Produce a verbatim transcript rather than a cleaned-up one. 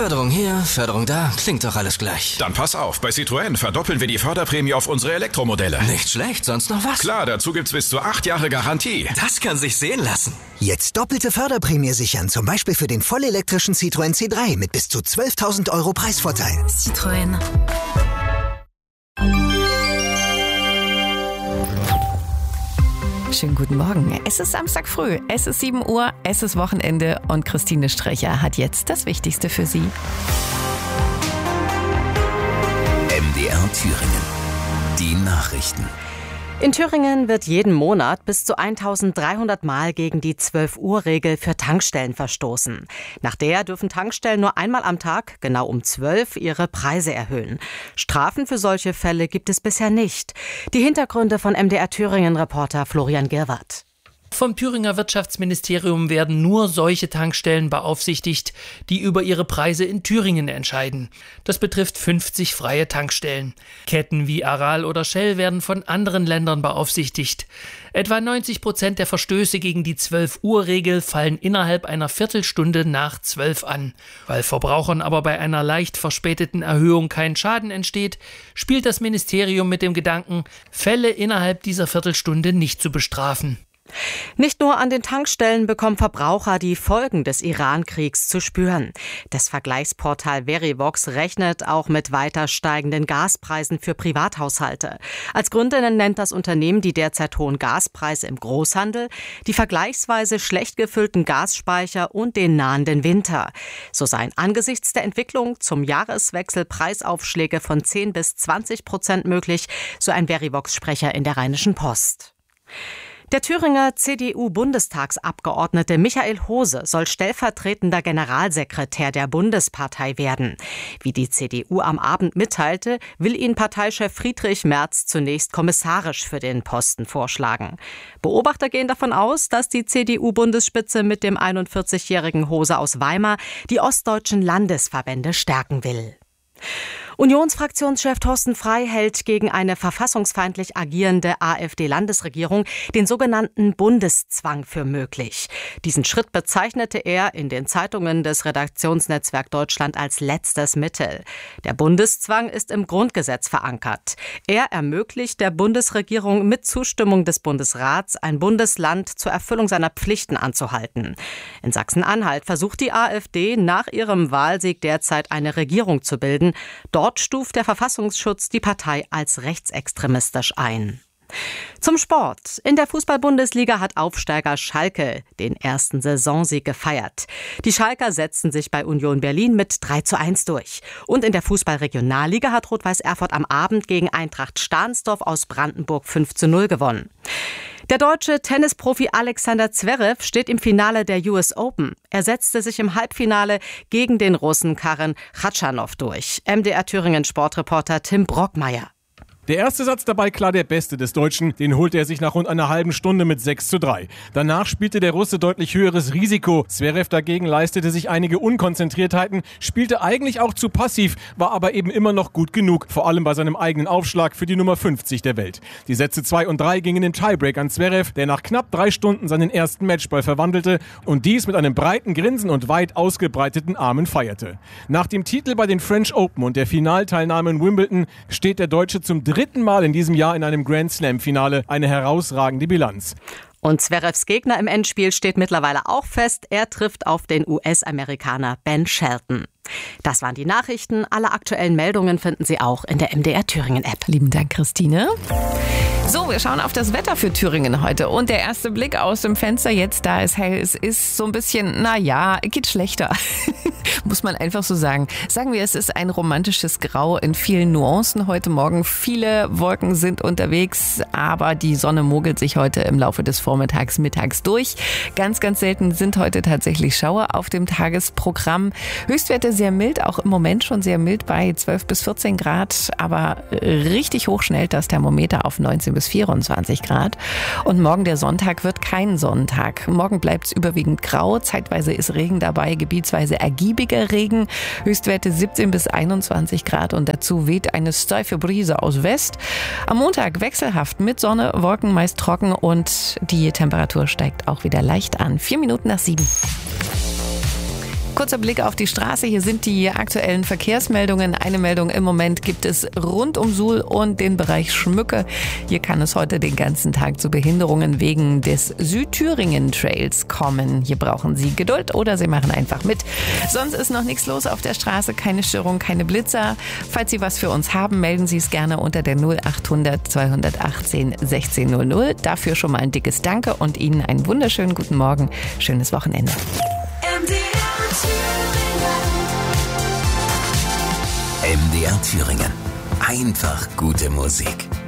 Förderung hier, Förderung da, klingt doch alles gleich. Dann pass auf, bei Citroën verdoppeln wir die Förderprämie auf unsere Elektromodelle. Nicht schlecht, sonst noch was? Klar, dazu gibt's bis zu acht Jahre Garantie. Das kann sich sehen lassen. Jetzt doppelte Förderprämie sichern, zum Beispiel für den vollelektrischen Citroën C drei mit bis zu zwölftausend Euro Preisvorteil. Citroën. Schönen guten Morgen. Es ist Samstag früh, es ist sieben Uhr, es ist Wochenende und Christine Strecher hat jetzt das Wichtigste für Sie. M D R Thüringen. Die Nachrichten. In Thüringen wird jeden Monat bis zu eintausenddreihundert Mal gegen die zwölf-Uhr-Regel für Tankstellen verstoßen. Nach der dürfen Tankstellen nur einmal am Tag, genau um zwölf, ihre Preise erhöhen. Strafen für solche Fälle gibt es bisher nicht. Die Hintergründe von M D R Thüringen-Reporter Florian Girwart. Vom Thüringer Wirtschaftsministerium werden nur solche Tankstellen beaufsichtigt, die über ihre Preise in Thüringen entscheiden. Das betrifft fünfzig freie Tankstellen. Ketten wie Aral oder Shell werden von anderen Ländern beaufsichtigt. Etwa neunzig Prozent der Verstöße gegen die zwölf-Uhr-Regel fallen innerhalb einer Viertelstunde nach zwölf an. Weil Verbrauchern aber bei einer leicht verspäteten Erhöhung kein Schaden entsteht, spielt das Ministerium mit dem Gedanken, Fälle innerhalb dieser Viertelstunde nicht zu bestrafen. Nicht nur an den Tankstellen bekommen Verbraucher die Folgen des Iran-Kriegs zu spüren. Das Vergleichsportal Verivox rechnet auch mit weiter steigenden Gaspreisen für Privathaushalte. Als Gründe nennt das Unternehmen die derzeit hohen Gaspreise im Großhandel, die vergleichsweise schlecht gefüllten Gasspeicher und den nahenden Winter. So seien angesichts der Entwicklung zum Jahreswechsel Preisaufschläge von zehn bis zwanzig Prozent möglich, so ein Verivox-Sprecher in der Rheinischen Post. Der Thüringer C D U-Bundestagsabgeordnete Michael Hose soll stellvertretender Generalsekretär der Bundespartei werden. Wie die C D U am Abend mitteilte, will ihn Parteichef Friedrich Merz zunächst kommissarisch für den Posten vorschlagen. Beobachter gehen davon aus, dass die C D U-Bundesspitze mit dem einundvierzigjährigen Hose aus Weimar die ostdeutschen Landesverbände stärken will. Unionsfraktionschef Thorsten Frey hält gegen eine verfassungsfeindlich agierende AfD-Landesregierung den sogenannten Bundeszwang für möglich. Diesen Schritt bezeichnete er in den Zeitungen des Redaktionsnetzwerk Deutschland als letztes Mittel. Der Bundeszwang ist im Grundgesetz verankert. Er ermöglicht der Bundesregierung mit Zustimmung des Bundesrats, ein Bundesland zur Erfüllung seiner Pflichten anzuhalten. In Sachsen-Anhalt versucht die AfD nach ihrem Wahlsieg derzeit eine Regierung zu bilden. Dort stuft der Verfassungsschutz die Partei als rechtsextremistisch ein. Zum Sport. In der Fußball-Bundesliga hat Aufsteiger Schalke den ersten Saisonsieg gefeiert. Die Schalker setzten sich bei Union Berlin mit drei zu eins durch. Und in der Fußball-Regionalliga hat Rot-Weiß Erfurt am Abend gegen Eintracht Stahnsdorf aus Brandenburg fünf zu null gewonnen. Der deutsche Tennisprofi Alexander Zverev steht im Finale der U S Open. Er setzte sich im Halbfinale gegen den Russen Karen Khachanov durch. M D R Thüringen Sportreporter Tim Brockmeier. Der erste Satz dabei klar der beste des Deutschen, den holte er sich nach rund einer halben Stunde mit sechs zu drei. Danach spielte der Russe deutlich höheres Risiko. Zverev dagegen leistete sich einige Unkonzentriertheiten, spielte eigentlich auch zu passiv, war aber eben immer noch gut genug, vor allem bei seinem eigenen Aufschlag für die Nummer fünfzig der Welt. Die Sätze zwei und drei gingen im Tiebreak an Zverev, der nach knapp drei Stunden seinen ersten Matchball verwandelte und dies mit einem breiten Grinsen und weit ausgebreiteten Armen feierte. Nach dem Titel bei den French Open und der Finalteilnahme in Wimbledon steht der Deutsche zum dritten Mal in diesem Jahr in einem Grand Slam-Finale, eine herausragende Bilanz. Und Zverevs Gegner im Endspiel steht mittlerweile auch fest. Er trifft auf den U S-Amerikaner Ben Shelton. Das waren die Nachrichten. Alle aktuellen Meldungen finden Sie auch in der M D R Thüringen-App. Lieben Dank, Christine. So, wir schauen auf das Wetter für Thüringen heute. Und der erste Blick aus dem Fenster jetzt, da es hell ist, ist so ein bisschen, na ja, geht schlechter. Muss man einfach so sagen. Sagen wir, es ist ein romantisches Grau in vielen Nuancen heute Morgen. Viele Wolken sind unterwegs, aber die Sonne mogelt sich heute im Laufe des Vormittags, mittags durch. Ganz, ganz selten sind heute tatsächlich Schauer auf dem Tagesprogramm. Höchstwerte sehr mild, auch im Moment schon sehr mild bei zwölf bis vierzehn Grad, aber richtig hoch schnellt das Thermometer auf neunzehn bis vierundzwanzig Grad. Und morgen der Sonntag wird kein Sonnentag. Morgen bleibt es überwiegend grau, zeitweise ist Regen dabei, gebietsweise ergiebiger Regen. Höchstwerte siebzehn bis einundzwanzig Grad und dazu weht eine steife Brise aus West. Am Montag wechselhaft mit Sonne, Wolken meist trocken und die Temperatur steigt auch wieder leicht an. Vier Minuten nach sieben. Kurzer Blick auf die Straße. Hier sind die aktuellen Verkehrsmeldungen. Eine Meldung im Moment gibt es rund um Suhl und den Bereich Schmücke. Hier kann es heute den ganzen Tag zu Behinderungen wegen des Südthüringen-Trails kommen. Hier brauchen Sie Geduld oder Sie machen einfach mit. Sonst ist noch nichts los auf der Straße. Keine Störung, keine Blitzer. Falls Sie was für uns haben, melden Sie es gerne unter der null achthundert zweihundertachtzehn sechzehn null null. Dafür schon mal ein dickes Danke und Ihnen einen wunderschönen guten Morgen. Schönes Wochenende. M D R Thüringen. Einfach gute Musik.